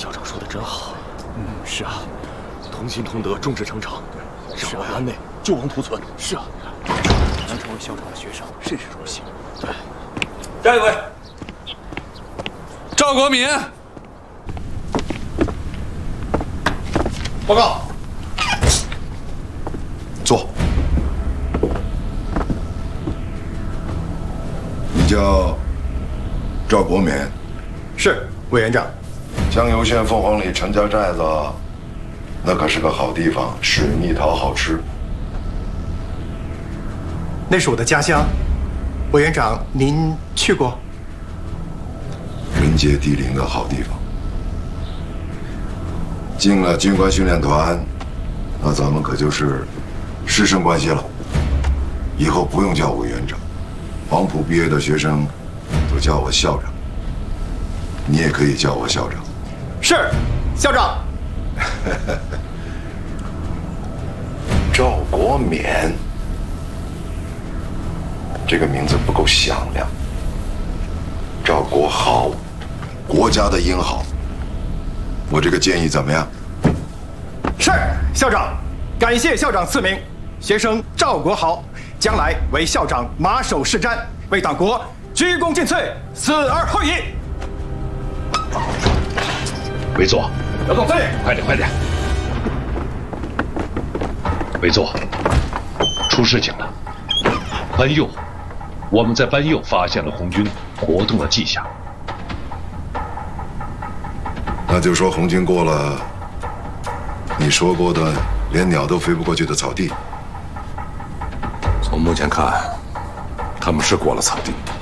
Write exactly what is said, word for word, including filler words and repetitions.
校长说的真好。 嗯，是啊， 同心同德，众志成城，让我班内救亡图存。 是啊，能成为校长的学生甚是荣幸。 对， 下一位，赵国民。 报告。坐。你叫赵国民？ 是，委员长。 江油县凤凰里陈家寨子，那可是个好地方，水蜜桃好吃。 那是我的家乡，委员长，您去过？ 人杰地灵的好地方。进了军官训练团，那咱们可就是师生关系了。以后不用叫委员长，黄埔毕业的学生都叫我校长。你也可以叫我校长。 是，校长。 赵国勉，这个名字不够响亮。赵国豪，国家的英豪。我这个建议怎么样？ 是，校长。感谢校长赐名，学生赵国豪将来为校长马首是瞻，为党国鞠躬尽瘁，死而后已。 委座， 姚总司令， 快点快点！委座，出事情了。班右，我们在班右发现了红军活动的迹象。 那就说红军过了你说过的连鸟都飞不过去的草地。 从目前看，他们是过了草地。